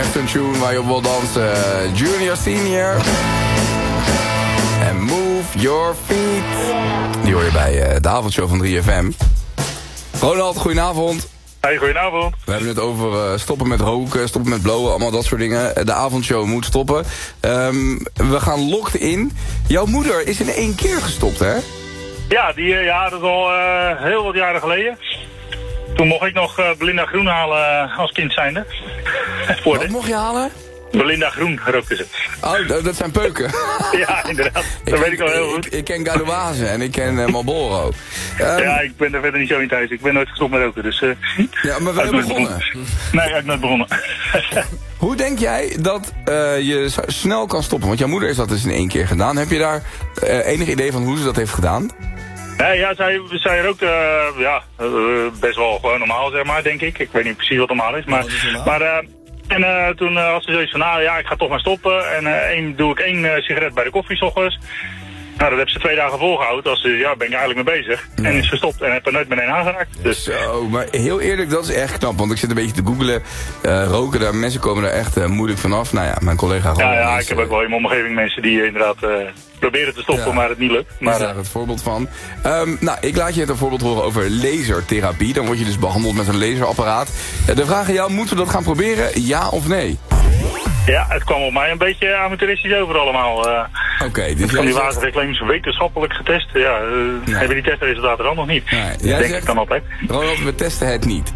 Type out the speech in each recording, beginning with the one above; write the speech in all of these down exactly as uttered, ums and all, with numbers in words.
Western tune waar je op wil dansen. Junior, Senior. En Move Your Feet. Die hoor je bij uh, de avondshow van drie F M. Ronald, goedenavond. Hey, goedenavond. We hebben het over uh, stoppen met roken, stoppen met blowen, allemaal dat soort dingen. De avondshow moet stoppen. Um, we gaan locked in. Jouw moeder is in één keer gestopt, hè? Ja, die, ja dat is al uh, heel wat jaren geleden. Toen mocht ik nog uh, Belinda Groen halen uh, als kind zijnde. Wat de... mocht je halen? Belinda Groen rookte ze. Oh, dat zijn peuken. Ja, inderdaad. Dat ik weet ik al heel goed. Ik, ik ken Gauloise en ik ken uh, Marlboro. Um, ja, ik ben er verder niet zo in thuis. Ik ben nooit gestopt met roken, dus... Uh, ja, maar wij begonnen. begonnen. Nee, ik heb nooit begonnen. Hoe denk jij dat uh, je snel kan stoppen? Want jouw moeder is dat dus in één keer gedaan. Heb je daar uh, enig idee van hoe ze dat heeft gedaan? Nee, ja, zij, zij rookt uh, ja, uh, best wel gewoon normaal, zeg maar, denk ik. Ik weet niet precies wat normaal is, maar... Is maar uh, en uh, toen uh, had ze zoiets van, nou ja, ik ga toch maar stoppen. En uh, één, doe ik één uh, sigaret bij de koffie 's ochtends. Nou, dat heb ze twee dagen volgehouden. Als ze, ja, ben ik eigenlijk mee bezig. Ja. En is gestopt en heb er nooit meer een aangeraakt. Dus. Zo, maar heel eerlijk, dat is echt knap. Want ik zit een beetje te googlen. Uh, roken, daar, mensen komen er echt uh, moeilijk vanaf. Nou ja, mijn collega... Ja, ja, ik heb ook wel in mijn omgeving mensen die uh, inderdaad uh, proberen te stoppen, ja. maar het niet lukt. Maar, is daar het voorbeeld van. Um, nou, ik laat je het een voorbeeld horen over lasertherapie. Dan word je dus behandeld met een laserapparaat. Uh, de vraag aan jou, moeten we dat gaan proberen? Ja of nee? Ja, het kwam op mij een beetje amateuristisch over allemaal. Uh, Oké, okay, dus van die waterreclames wetenschappelijk getest. Ja, uh, nee. Hebben die testresultaten er al nog niet. Nee, denk zegt, ik dan altijd. Ronald, we testen het niet.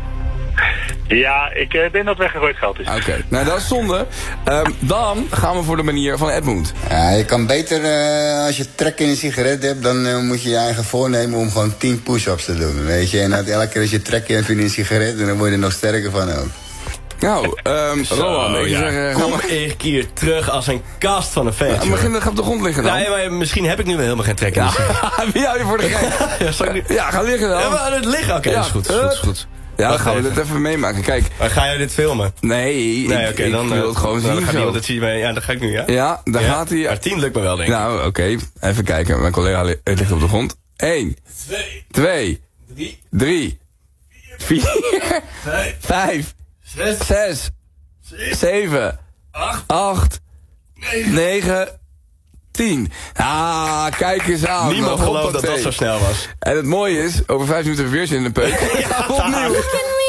Ja, ik uh, denk dat het weggegooid geld is. Oké, okay. Nou dat is zonde. Um, dan gaan we voor de manier van Edmund. Ja, je kan beter, uh, als je trek in een sigaret hebt, dan uh, moet je je eigen voornemen om gewoon tien push-ups te doen, weet je. En dat elke keer als je trek hebt in een sigaret, dan word je er nog sterker van ook. Nou, um, Rowan, ik ja. zeg... Kom een keer terug als een kast van een vent. Ja, begin dan op de grond liggen dan. Nee, maar misschien heb ik nu wel helemaal geen trek in. Ja, wie hou je voor de gek? ja, nu... ja, ga liggen dan. Ja, maar het liggen, oké, okay, ja, is goed, is goed, is goed. Ja, dan gaan we dit even meemaken. Kijk. Maar ga jij dit filmen? Nee, nee ik, okay, ik dan, wil het gewoon dan zien. Gaat iemand het zien. Ja, dat ga ik nu, ja? Ja, daar ja? gaat hij. Maar tien lukt me wel, denk ik. Nou, oké. Okay. Even kijken. Mijn collega ligt op de grond. Eén. Twee. Twee. Drie. Drie. Vier. Vier. Vijf. Vijf. Zes. Zes. Zeven. Acht. Acht. Negen. Negen. Tien. Ah, kijk eens aan. Niemand gelooft dat dat zo snel was. En het mooie is, over vijf minuten weer zin in de peuk. ja, opnieuw.